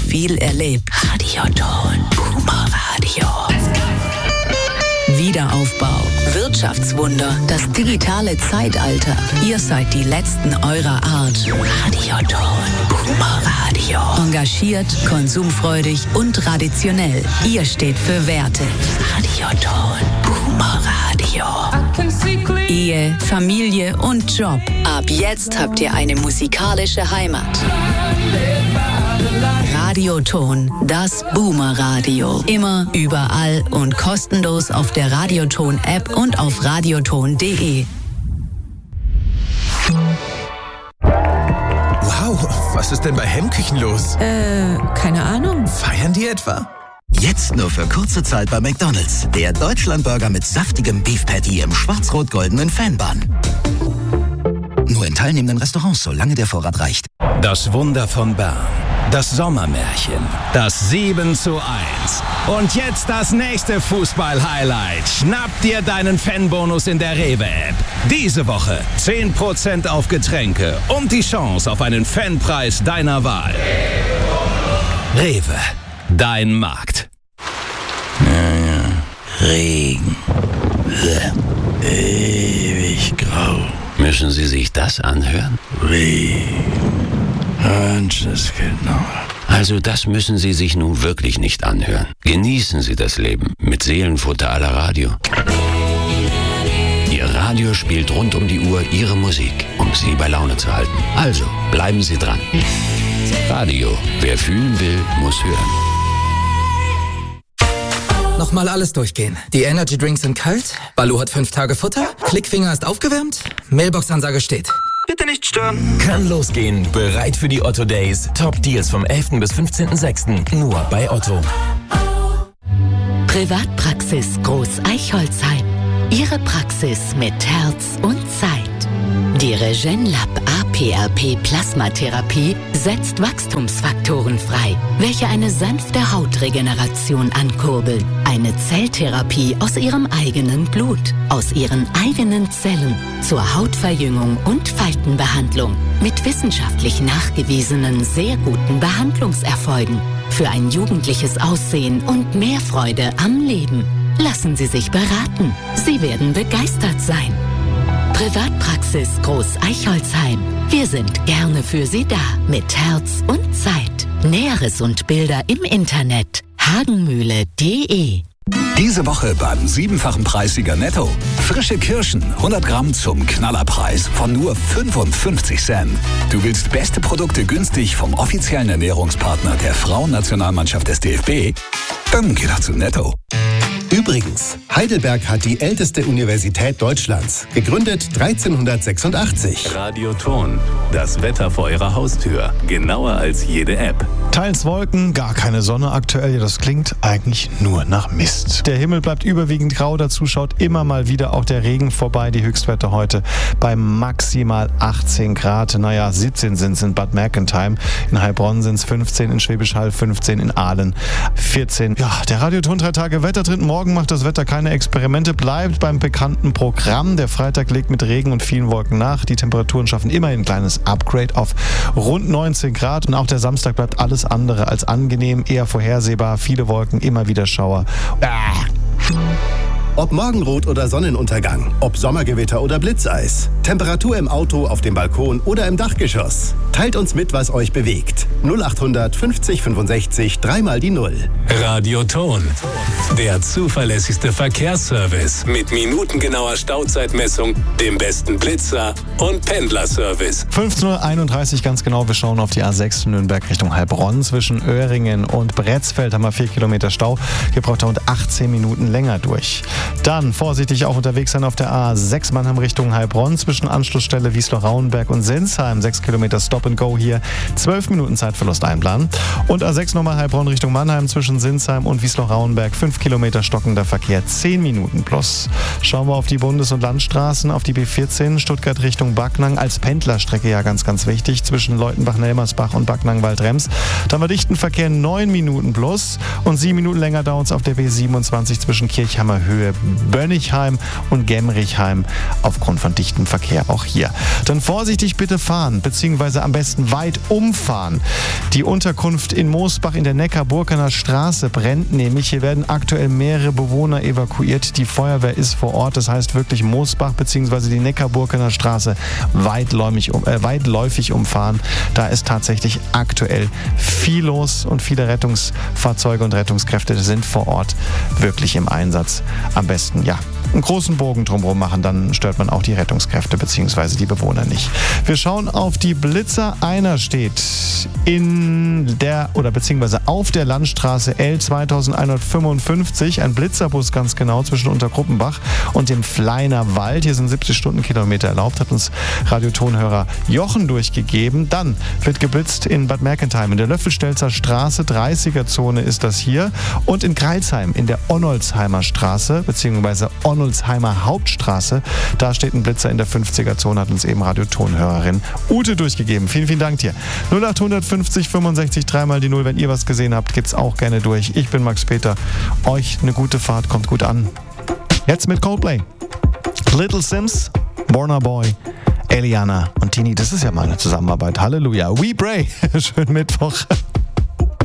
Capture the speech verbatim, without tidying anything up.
viel erlebt. Radioton. Boomer Radio. Wiederaufbau. Wirtschaftswunder. Das digitale Zeitalter. Ihr seid die Letzten eurer Art. Radioton. Boomer Radio. Engagiert, konsumfreudig und traditionell. Ihr steht für Werte. Radioton. Boomer Radio. Ehe, Familie und Job. Ab jetzt habt ihr eine musikalische Heimat. Radioton, das Boomer Radio. Immer, überall und kostenlos auf der Radioton-App und auf radioton punkt de. Wow, was ist denn bei Hemmküchen los? Äh, keine Ahnung. Feiern die etwa? Jetzt nur für kurze Zeit bei McDonald's. Der Deutschlandburger mit saftigem Beef Patty im schwarz-rot-goldenen Fanbun. Nur in teilnehmenden Restaurants, solange der Vorrat reicht. Das Wunder von Bern. Das Sommermärchen. Das sieben zu eins. Und jetzt das nächste Fußball-Highlight. Schnapp dir deinen Fanbonus in der Rewe-App. Diese Woche zehn Prozent auf Getränke und die Chance auf einen Fanpreis deiner Wahl. Rewe. Dein Markt. Ja, ja. Regen. Ewig grau. Müssen Sie sich das anhören? Regen. Genau. Also das müssen Sie sich nun wirklich nicht anhören. Genießen Sie das Leben mit Seelenfutter à la Radio. Ihr Radio spielt rund um die Uhr Ihre Musik, um Sie bei Laune zu halten. Also bleiben Sie dran. Radio. Wer fühlen will, muss hören. Nochmal alles durchgehen. Die Energy Drinks sind kalt, Baloo hat fünf Tage Futter, Klickfinger ist aufgewärmt, Mailbox-Ansage steht. Bitte nicht stören. Kann losgehen. Bereit für die Otto Days. Top Deals vom elften bis fünfzehnten sechsten Nur bei Otto. Privatpraxis Groß Eichholzheim. Ihre Praxis mit Herz und Zeit. Die Regenlab A P R P Plasmatherapie setzt Wachstumsfaktoren frei, welche eine sanfte Hautregeneration ankurbeln. Eine Zelltherapie aus ihrem eigenen Blut, aus ihren eigenen Zellen zur Hautverjüngung und Faltenbehandlung mit wissenschaftlich nachgewiesenen sehr guten Behandlungserfolgen für ein jugendliches Aussehen und mehr Freude am Leben. Lassen Sie sich beraten. Sie werden begeistert sein. Privatpraxis Groß Eichholzheim. Wir sind gerne für Sie da mit Herz und Zeit. Näheres und Bilder im Internet hagenmühle punkt de. Diese Woche beim siebenfachen Preissieger Netto. Frische Kirschen, hundert Gramm zum Knallerpreis von nur fünfundfünfzig Cent. Du willst beste Produkte günstig vom offiziellen Ernährungspartner der Frauennationalmannschaft des D F B? Dann geh doch zu Netto. Übrigens, Heidelberg hat die älteste Universität Deutschlands, gegründet dreizehnhundertsechsundachtzig. Radioton, das Wetter vor Ihrer Haustür, genauer als jede App. Teils Wolken, gar keine Sonne aktuell, ja, das klingt eigentlich nur nach Mist. Der Himmel bleibt überwiegend grau, dazu schaut immer mal wieder auch der Regen vorbei. Die Höchstwerte heute bei maximal achtzehn Grad, naja, siebzehn sind es in Bad Mergentheim, in Heilbronn sind es fünfzehn, in Schwäbisch Hall fünfzehn, in Aalen vierzehn. Ja, der Radioton drei Tage Wettertrend. Morgen macht das Wetter keine Experimente, bleibt beim bekannten Programm. Der Freitag legt mit Regen und vielen Wolken nach. Die Temperaturen schaffen immerhin ein kleines Upgrade auf rund neunzehn Grad. Und auch der Samstag bleibt alles andere als angenehm, eher vorhersehbar. Viele Wolken, immer wieder Schauer. Ah. Ob Morgenrot oder Sonnenuntergang, ob Sommergewitter oder Blitzeis, Temperatur im Auto, auf dem Balkon oder im Dachgeschoss. Teilt uns mit, was euch bewegt. null achthundert fünfzig fünfundsechzig, dreimal die Null. Radioton, der zuverlässigste Verkehrsservice mit minutengenauer Stauzeitmessung, dem besten Blitzer und Pendlerservice. fünfzehn Uhr einunddreißig ganz genau. Wir schauen auf die A sechs Nürnberg Richtung Heilbronn. Zwischen Öhringen und Bretzfeld haben wir vier Kilometer Stau. Hier braucht er rund achtzehn Minuten länger durch. Dann vorsichtig auch unterwegs sein auf der A sechs Mannheim Richtung Heilbronn. Zwischen Anschlussstelle Wiesloch-Rauenberg und Sinsheim. sechs Kilometer Stop and Go hier. zwölf Minuten Zeitverlust einplanen. Und A sechs nochmal Heilbronn Richtung Mannheim zwischen Sinsheim und Wiesloch-Rauenberg. fünf Kilometer stockender Verkehr. zehn Minuten plus. Schauen wir auf die Bundes- und Landstraßen. Auf die B vierzehn Stuttgart Richtung Richtung Backnang, als Pendlerstrecke ja ganz, ganz wichtig, zwischen Leutenbach-Nelmersbach und Backnang-Waldrems. Da haben wir dichten Verkehr neun Minuten plus und sieben Minuten länger dauert es auf der B siebenundzwanzig zwischen Kirchheimer Höhe, Bönnigheim und Gemmrichheim aufgrund von dichtem Verkehr auch hier. Dann vorsichtig bitte fahren, beziehungsweise am besten weit umfahren. Die Unterkunft in Moosbach in der Neckar-Burkener Straße brennt nämlich. Hier werden aktuell mehrere Bewohner evakuiert. Die Feuerwehr ist vor Ort. Das heißt wirklich Moosbach bzw. die Neckar-Burkener Straße weitläufig, um, äh, weitläufig umfahren. Da ist tatsächlich aktuell viel los und viele Rettungsfahrzeuge und Rettungskräfte sind vor Ort wirklich im Einsatz. Am besten, ja, einen großen Bogen drumherum machen, dann stört man auch die Rettungskräfte bzw. die Bewohner nicht. Wir schauen auf die Blitzer. Einer steht in der oder beziehungsweise auf der Landstraße L zweitausendeinhundertfünfundfünfzig, ein Blitzerbus ganz genau zwischen Untergruppenbach und dem Fleiner Wald. Hier sind siebzig Stundenkilometer erlaubt, hat uns Radiotonhörer Jochen durchgegeben. Dann wird geblitzt in Bad Mergentheim in der Löffelstelzer Straße, dreißiger-Zone ist das hier, und in Greilsheim in der Onnolsheimer Straße beziehungsweise Onnolsheimer Hauptstraße. Da steht ein Blitzer in der fünfziger-Zone, hat uns eben Radiotonhörerin Ute durchgegeben. Vielen, vielen Dank dir. null acht fünfzig fünfundsechzig dreimal die null. Wenn ihr was gesehen habt, geht's auch gerne durch. Ich bin Max Peter. Euch eine gute Fahrt, kommt gut an. Jetzt mit Coldplay. Little Sims, Borna Boy, Eliana und Tini. Das ist ja mal eine Zusammenarbeit. Halleluja. We pray. Schönen Mittwoch.